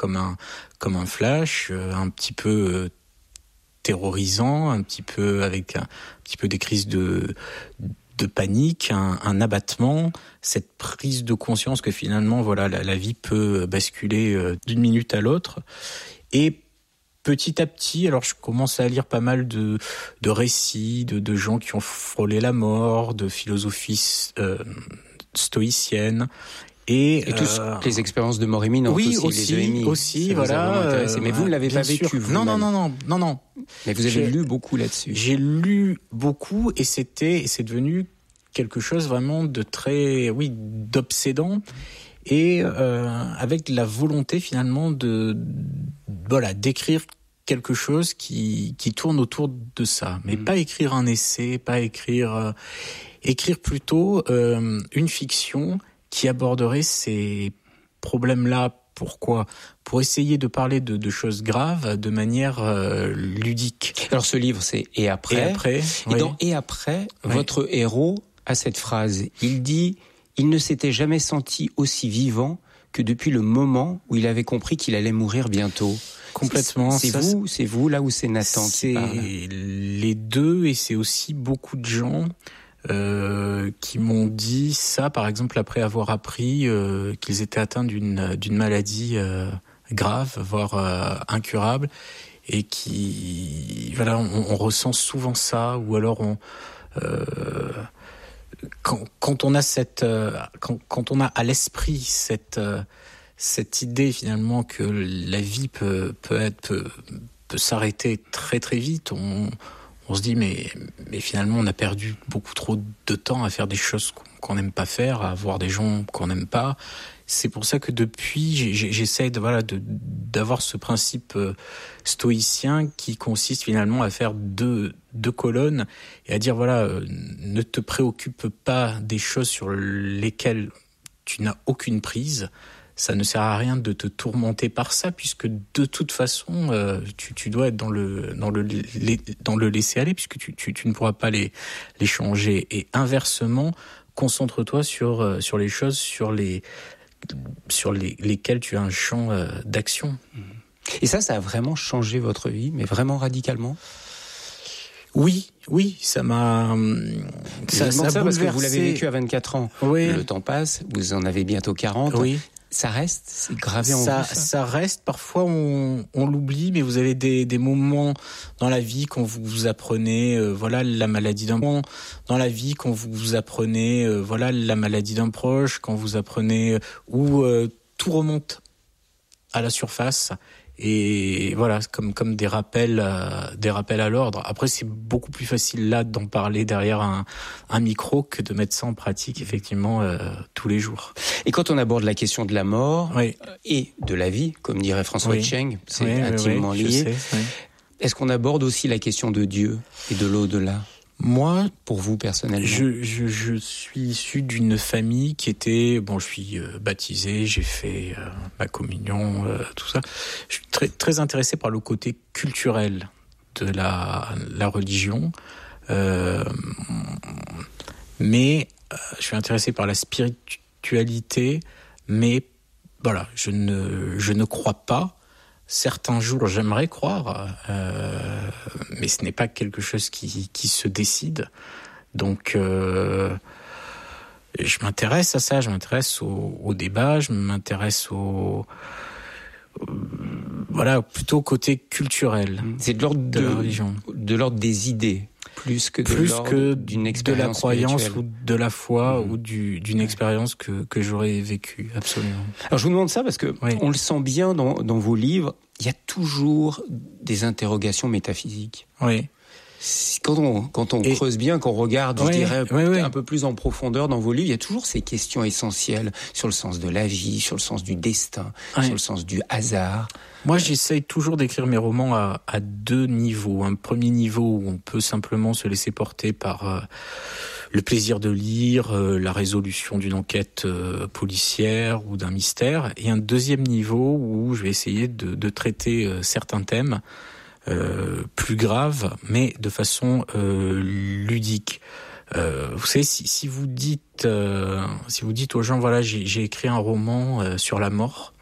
comme un flash, un petit peu terrorisant, un petit peu avec un petit peu des crises de panique, un abattement, cette prise de conscience que finalement voilà la vie peut basculer d'une minute à l'autre. Et petit à petit, alors je commence à lire pas mal de récits de gens qui ont frôlé la mort, de philosophie stoïcienne. Et tous les expériences de mort imminente aussi, voilà. Mais vous ne l'avez pas vécu, vous? Non. Mais vous avez lu beaucoup là-dessus. J'ai lu beaucoup et c'est devenu quelque chose vraiment de très, d'obsédant et avec la volonté finalement d'écrire quelque chose qui tourne autour de ça, mais pas écrire un essai, pas écrire plutôt une fiction qui aborderait ces problèmes-là. Pourquoi ? Pour essayer de parler de choses graves de manière ludique. Alors ce livre, c'est « Et après ». Et dans « Et après », votre héros a cette phrase. Il dit « Il ne s'était jamais senti aussi vivant que depuis le moment où il avait compris qu'il allait mourir bientôt ». Complètement. C'est vous là où c'est Nathan qui parle ? C'est les deux et c'est aussi beaucoup de gens qui m'ont dit ça, par exemple, après avoir appris qu'ils étaient atteints d'une maladie grave, voire incurable, et qui, voilà, on ressent souvent ça, ou alors quand on a quand on a à l'esprit cette idée finalement que la vie peut s'arrêter très très vite, on se dit mais finalement on a perdu beaucoup trop de temps à faire des choses qu'on n'aime pas faire, à voir des gens qu'on n'aime pas. C'est pour ça que depuis j'essaie d'avoir ce principe stoïcien qui consiste finalement à faire deux colonnes et à dire ne te préoccupe pas des choses sur lesquelles tu n'as aucune prise. Ça ne sert à rien de te tourmenter par ça, puisque de toute façon, tu dois être dans le laisser aller, puisque tu ne pourras pas les changer. Et inversement, concentre-toi sur les choses sur lesquelles tu as un champ d'action. Et ça a vraiment changé votre vie, mais vraiment radicalement ? Oui, ça m'a... Ça parce que vous l'avez vécu à 24 ans. Oui. Le temps passe, vous en avez bientôt 40. Oui. Ça reste, c'est gravé en vous, ça reste, parfois on l'oublie, mais vous avez des moments dans la vie quand vous apprenez la maladie d'un proche, dans la vie quand vous apprenez la maladie d'un proche, quand vous apprenez où tout remonte à la surface. Et voilà, comme des rappels à l'ordre. Après, c'est beaucoup plus facile là d'en parler derrière un micro que de mettre ça en pratique effectivement tous les jours. Et quand on aborde la question de la mort et de la vie, comme dirait François Cheng, c'est intimement lié. Est-ce qu'on aborde aussi la question de Dieu et de l'au-delà ? Moi, pour vous personnellement, je suis issu d'une famille qui était je suis baptisé, j'ai fait ma communion, tout ça. Je suis très très intéressé par le côté culturel de la religion, mais je suis intéressé par la spiritualité, mais voilà, je ne crois pas. Certains jours, j'aimerais croire, mais ce n'est pas quelque chose qui se décide. Donc, je m'intéresse à ça, je m'intéresse au débat, je m'intéresse plutôt au côté culturel. C'est de l'ordre de la religion. De l'ordre des idées, plus que d'une expérience de la croyance spirituelle. ou de la foi ou d'une expérience que j'aurais vécue, absolument. Alors je vous demande ça parce que on le sent bien dans vos livres, il y a toujours des interrogations métaphysiques. Oui. Quand on creuse bien, qu'on regarde, je dirais, un peu plus en profondeur dans vos livres, il y a toujours ces questions essentielles sur le sens de la vie, sur le sens du destin, sur le sens du hasard. Moi, j'essaye toujours d'écrire mes romans à deux niveaux. Un premier niveau où on peut simplement se laisser porter par le plaisir de lire, la résolution d'une enquête policière ou d'un mystère. Et un deuxième niveau où je vais essayer de traiter certains thèmes plus grave, mais de façon ludique. Vous savez, si vous dites aux gens, j'ai écrit un roman sur la mort,